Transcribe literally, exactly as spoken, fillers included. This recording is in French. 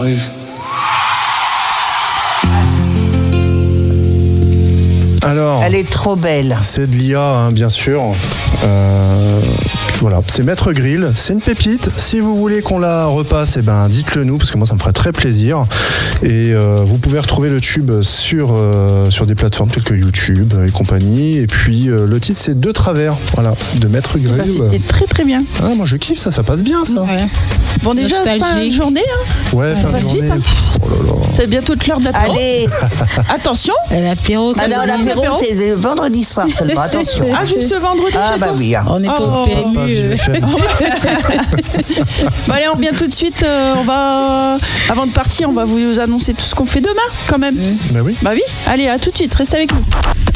rue. Alors, elle est trop belle. C'est de l'I A, hein, bien sûr. Euh, voilà, c'est Maître Grill, c'est une pépite. Si vous voulez qu'on la repasse, eh ben, dites-le nous, parce que moi ça me ferait très plaisir. Et euh, vous pouvez retrouver le tube sur, euh, sur des plateformes telles que YouTube et compagnie. Et puis euh, le titre c'est De Travers, voilà, de Maître Grill. Bah, c'était très très bien. Ah, moi je kiffe ça, ça passe bien ça. Ouais. Bon, déjà, fin de journée. Hein. Ouais, fin de journée. Vite, hein. Pff, oh là là. C'est bientôt l'heure de l'apéro. Allez. Attention. L'apéro. Ah non, l'apéro, c'est le vendredi soir seulement, attention. Ah, juste ce vendredi. Ah bah oui. Hein. On n'est pas Oh. au P M U. Bon, allez, on revient tout de suite. Euh, on va, avant de partir, on va vous annoncer tout ce qu'on fait demain, quand même. Bah oui. Bah oui. Allez, à tout de suite. Restez avec nous.